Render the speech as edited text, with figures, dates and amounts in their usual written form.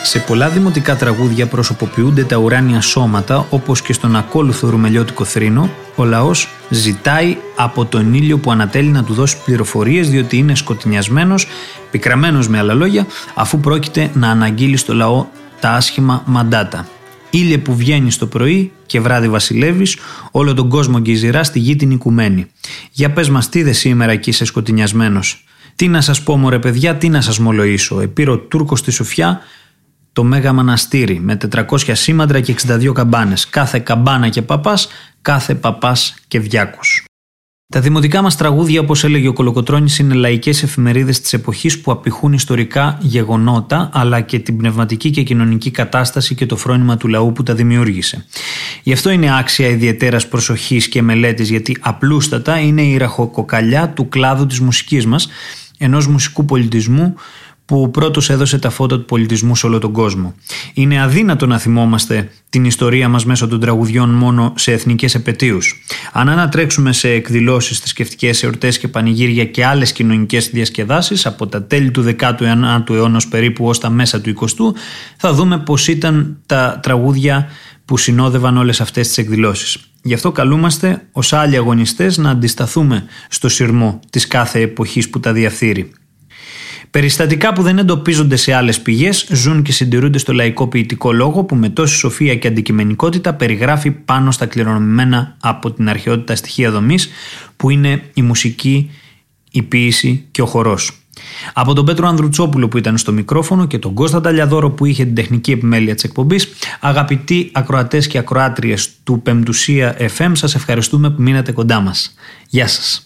Σε πολλά δημοτικά τραγούδια προσωποποιούνται τα ουράνια σώματα, όπως και στον ακόλουθο ρουμελιώτικο θρήνο, ο λαός ζητάει από τον ήλιο που ανατέλει να του δώσει πληροφορίες, διότι είναι σκοτεινιασμένος, πικραμένος με άλλα λόγια, αφού πρόκειται να αναγγείλει στο λαό τα άσχημα μαντάτα. Ήλιε που βγαίνεις το πρωί και βράδυ βασιλεύεις, όλο τον κόσμο γκυζιρά στη γη την οικουμένη. Για πες μας, τι δε σήμερα εκεί είσαι σκοτεινιασμένος? Τι να σας πω μωρέ παιδιά, τι να σας μολογήσω? Επήρε ο Τούρκος στη Σοφιά το Μέγα Μοναστήρι με 400 σήμαντρα και 62 καμπάνες. Κάθε καμπάνα και παπάς, κάθε παπάς και διάκος. Τα δημοτικά μας τραγούδια, όπως έλεγε ο Κολοκοτρώνης, είναι λαϊκές εφημερίδες της εποχής που απηχούν ιστορικά γεγονότα, αλλά και την πνευματική και κοινωνική κατάσταση και το φρόνημα του λαού που τα δημιούργησε. Γι' αυτό είναι άξια ιδιαιτέρας προσοχής και μελέτης, γιατί απλούστατα είναι η ραχοκοκαλιά του κλάδου της μουσικής μας, ενός μουσικού πολιτισμού που πρώτος έδωσε τα φώτα του πολιτισμού σε όλο τον κόσμο. Είναι αδύνατο να θυμόμαστε την ιστορία μας μέσω των τραγουδιών μόνο σε εθνικές επετείους. Αν ανατρέξουμε σε εκδηλώσεις, θρησκευτικές εορτές και πανηγύρια και άλλες κοινωνικές διασκεδάσεις από τα τέλη του 19ου αιώνα περίπου ως τα μέσα του 20ου, θα δούμε πως ήταν τα τραγούδια που συνόδευαν όλες αυτές τις εκδηλώσεις. Γι' αυτό καλούμαστε ως άλλοι αγωνιστές να αντισταθούμε στο σειρμό της κάθε εποχής που τα διαφθείρει. Περιστατικά που δεν εντοπίζονται σε άλλες πηγές ζουν και συντηρούνται στο λαϊκό ποιητικό λόγο, που με τόση σοφία και αντικειμενικότητα περιγράφει πάνω στα κληρονομημένα από την αρχαιότητα στοιχεία δομής, που είναι η μουσική, η ποίηση και ο χορός. Από τον Πέτρο Ανδρουτσόπουλο που ήταν στο μικρόφωνο και τον Κώστα Ταλιαδόρο που είχε την τεχνική επιμέλεια της εκπομπής, αγαπητοί ακροατές και ακροάτριες του Πεμπτουσία FM, σας ευχαριστούμε που μείνατε κοντά μας. Γεια σας.